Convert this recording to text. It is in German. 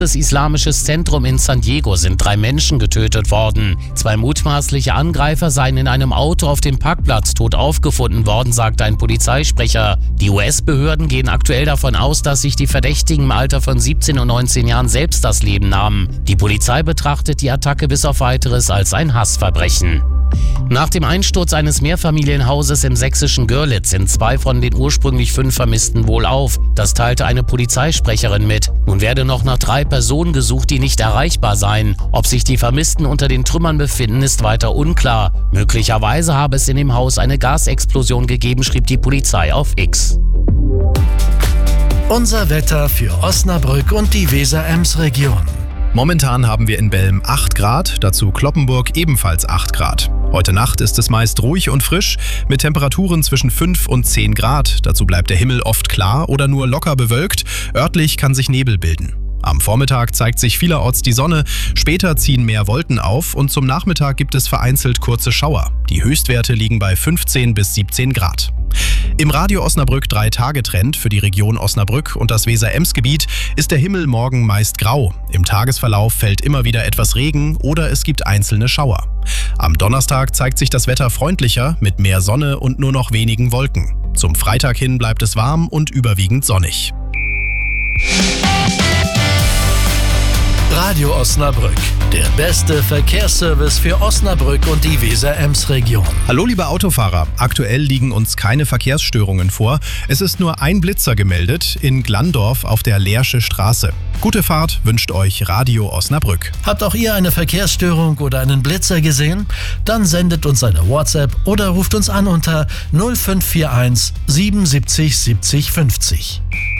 Islamisches Zentrum in San Diego sind 3 Menschen getötet worden. 2 mutmaßliche Angreifer seien in einem Auto auf dem Parkplatz tot aufgefunden worden, sagt ein Polizeisprecher. Die US-Behörden gehen aktuell davon aus, dass sich die Verdächtigen im Alter von 17 und 19 Jahren selbst das Leben nahmen. Die Polizei betrachtet die Attacke bis auf Weiteres als ein Hassverbrechen. Nach dem Einsturz eines Mehrfamilienhauses im sächsischen Görlitz sind 2 von den ursprünglich 5 Vermissten wohlauf. Das teilte eine Polizeisprecherin mit. Nun werde noch nach 3 Personen gesucht, die nicht erreichbar seien. Ob sich die Vermissten unter den Trümmern befinden, ist weiter unklar. Möglicherweise habe es in dem Haus eine Gasexplosion gegeben, schrieb die Polizei auf X. Unser Wetter für Osnabrück und die Weser-Ems-Region. Momentan haben wir in Belm 8 Grad, dazu Cloppenburg ebenfalls 8 Grad. Heute Nacht ist es meist ruhig und frisch, mit Temperaturen zwischen 5 und 10 Grad. Dazu bleibt der Himmel oft klar oder nur locker bewölkt, örtlich kann sich Nebel bilden. Am Vormittag zeigt sich vielerorts die Sonne, später ziehen mehr Wolken auf und zum Nachmittag gibt es vereinzelt kurze Schauer. Die Höchstwerte liegen bei 15 bis 17 Grad. Im Radio Osnabrück 3-Tage-Trend für die Region Osnabrück und das Weser-Ems-Gebiet ist der Himmel morgen meist grau. Im Tagesverlauf fällt immer wieder etwas Regen oder es gibt einzelne Schauer. Am Donnerstag zeigt sich das Wetter freundlicher mit mehr Sonne und nur noch wenigen Wolken. Zum Freitag hin bleibt es warm und überwiegend sonnig. Radio Osnabrück, der beste Verkehrsservice für Osnabrück und die Weser-Ems-Region. Hallo liebe Autofahrer, aktuell liegen uns keine Verkehrsstörungen vor. Es ist nur ein Blitzer gemeldet in Glandorf auf der Leersche Straße. Gute Fahrt wünscht euch Radio Osnabrück. Habt auch ihr eine Verkehrsstörung oder einen Blitzer gesehen? Dann sendet uns eine WhatsApp oder ruft uns an unter 0541 77 70 50.